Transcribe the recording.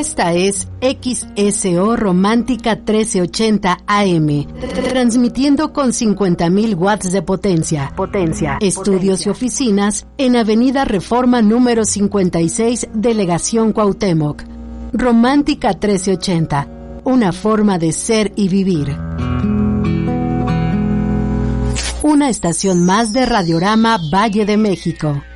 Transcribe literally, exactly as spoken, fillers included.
Esta es X S O Romántica trece ochenta A M, transmitiendo con cincuenta mil watts de potencia. Potencia. Estudios potencia. y oficinas en Avenida Reforma número cincuenta y seis, Delegación Cuauhtémoc. Romántica trece ochenta, una forma de ser y vivir. Una estación más de Radiorama Valle de México.